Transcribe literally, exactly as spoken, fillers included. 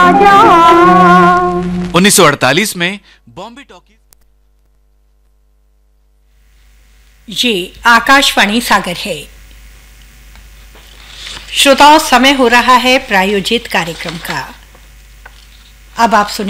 राजा। उन्नीस सौ अड़तालीस में बॉम्बे टॉकीज। ये आकाशवाणी सागर है। श्रोताओं, समय हो रहा है प्रायोजित कार्यक्रम का। अब आप सुनिए